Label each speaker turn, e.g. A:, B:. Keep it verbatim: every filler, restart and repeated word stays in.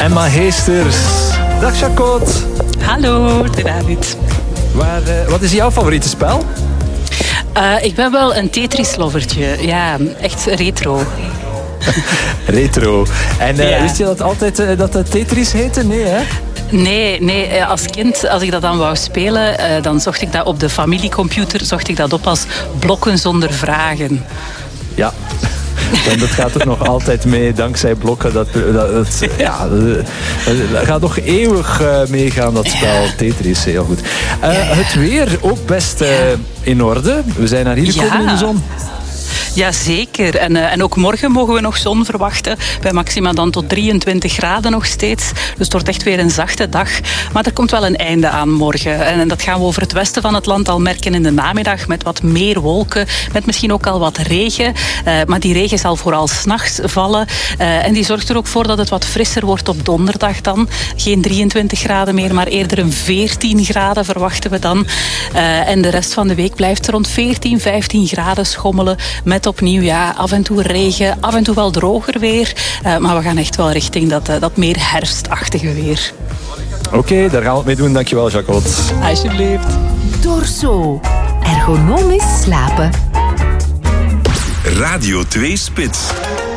A: Emma Heesters. Dag Jacot.
B: Hallo, David.
A: Waar, uh, wat is jouw favoriete spel?
B: Uh, ik ben wel een Tetris-lovertje. Ja, echt retro.
A: Retro. En uh,
B: ja.
A: wist je dat altijd uh, dat het Tetris heette? Nee, hè?
B: Nee, nee, als kind, als ik dat dan wou spelen, uh, dan zocht ik dat op de familiecomputer, zocht ik dat op als blokken zonder vragen.
A: Ja. En dat gaat er nog altijd mee, dankzij blokken. Dat, dat, dat, ja, dat gaat nog eeuwig uh, meegaan, dat spel. Ja. Tetris, heel goed. Uh, het weer ook best uh, in orde. We zijn naar hier gekomen ja. in de zon.
B: Jazeker. En, uh, en ook morgen mogen we nog zon verwachten. Bij maxima dan tot drieëntwintig graden nog steeds. Dus het wordt echt weer een zachte dag. Maar er komt wel een einde aan morgen. En, en dat gaan we over het westen van het land al merken in de namiddag. Met wat meer wolken. Met misschien ook al wat regen. Uh, maar die regen zal vooral 's nachts vallen. Uh, en die zorgt er ook voor dat het wat frisser wordt op donderdag dan. Geen drieëntwintig graden meer, maar eerder een veertien graden verwachten we dan. Uh, en de rest van de week blijft rond veertien, vijftien graden schommelen. Met opnieuw ja, af en toe regen, af en toe wel droger weer. Uh, maar we gaan echt wel richting dat, uh, dat meer herfstachtige weer.
A: Oké, okay, daar gaan we het mee doen. Dankjewel, Jacot.
B: Alsjeblieft.
C: Dorso. Ergonomisch slapen.
D: Radio twee Spits.